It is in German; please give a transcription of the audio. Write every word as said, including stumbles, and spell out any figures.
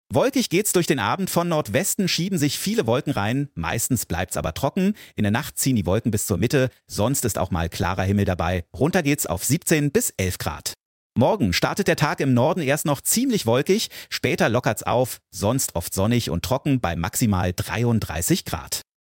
Wolkig geht's durch den Abend. Von Nordwesten schieben sich viele Wolken rein. Meistens bleibt's aber trocken. In der Nacht ziehen die Wolken bis zur Mitte. Sonst ist auch mal klarer Himmel dabei. Runter geht's auf siebzehn bis elf Grad. Morgen startet der Tag im Norden erst noch ziemlich wolkig. Später lockert's auf. Sonst oft sonnig und trocken bei maximal dreiunddreißig Grad.